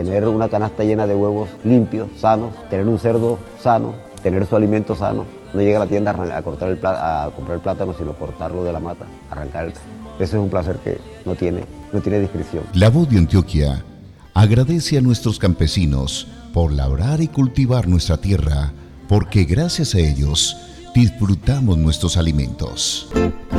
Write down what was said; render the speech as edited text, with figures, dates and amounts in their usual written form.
tener una canasta llena de huevos limpios, sanos, tener un cerdo sano, tener su alimento sano. No llega a la tienda a comprar el plátano, sino cortarlo de la mata, arrancar. Eso es un placer que no tiene descripción. La Voz de Antioquia agradece a nuestros campesinos por labrar y cultivar nuestra tierra, porque gracias a ellos disfrutamos nuestros alimentos.